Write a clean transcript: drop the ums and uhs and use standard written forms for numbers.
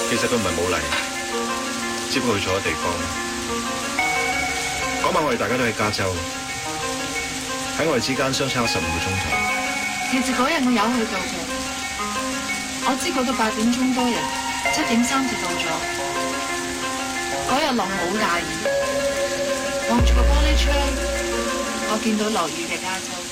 其實佢唔係冇嚟，只不過去錯咗地方。嗰晚我哋大家都喺加州，喺我哋之間相差15個鐘頭。 其實嗰日我有去到嘅，我知嗰度8點鐘多人，7點3就到咗。嗰日落好大雨，望住個玻璃窗，我見到落雨嘅加州。